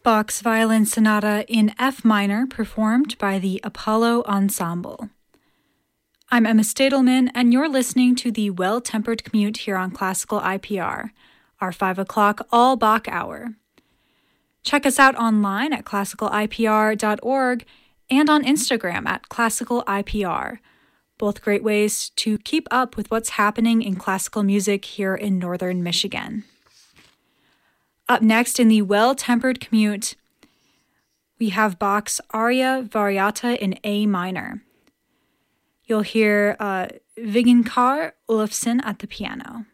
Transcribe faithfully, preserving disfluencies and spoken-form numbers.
Bach's Violin Sonata in F minor, performed by the Apollo Ensemble. I'm Emma Stadelman, and you're listening to the Well-Tempered Commute here on Classical I P R, our five o'clock all Bach hour. Check us out online at classical I P R dot org and on Instagram at classical I P R, both great ways to keep up with what's happening in classical music here in northern Michigan. Up next in the Well-Tempered Commute, we have Bach's Aria Variata in A minor. You'll hear uh, Vigenkar Olafsson at the piano.